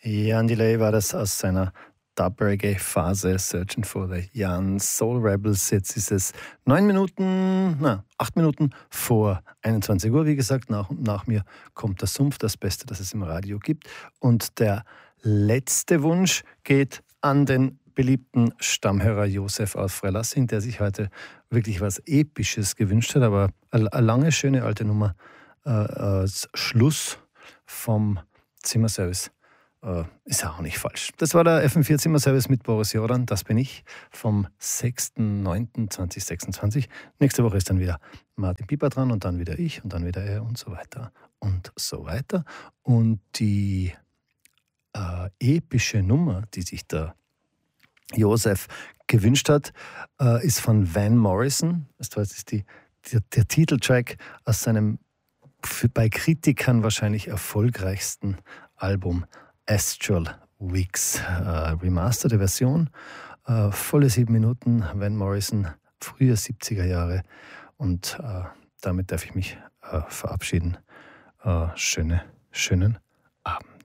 Jan Delay war das aus seiner Dub-Reggae-Phase, Searching for the Young Soul Rebels. Jetzt ist es 8 Minuten vor 21 Uhr. Wie gesagt, nach mir kommt der Sumpf, das Beste, das es im Radio gibt. Und der letzte Wunsch geht an den beliebten Stammhörer Josef aus Freilassing, der sich heute wirklich was Episches gewünscht hat, aber eine lange, schöne alte Nummer als Schluss vom Zimmerservice. Ist auch nicht falsch. Das war der FM4 Zimmerservice mit Boris Jordan, das bin ich, vom 6.9.2026. Nächste Woche ist dann wieder Martin Pieper dran und dann wieder ich und dann wieder er und so weiter und so weiter. Und die epische Nummer, die sich der Josef gewünscht hat, ist von Van Morrison. Das ist der Titeltrack aus seinem bei Kritikern wahrscheinlich erfolgreichsten Album Astral Weeks. Remasterte Version, volle 7 Minuten, Van Morrison, frühe 70er Jahre. Und damit darf ich mich verabschieden. Schönen Abend.